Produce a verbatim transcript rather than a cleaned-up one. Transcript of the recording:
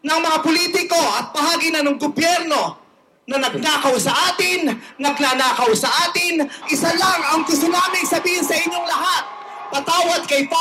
ng mga politiko at bahagi na ng gobyerno na nagnakaw sa atin, nagnanakaw sa atin. Isa lang ang gusto namin sabihin sa inyong lahat. Patawad kay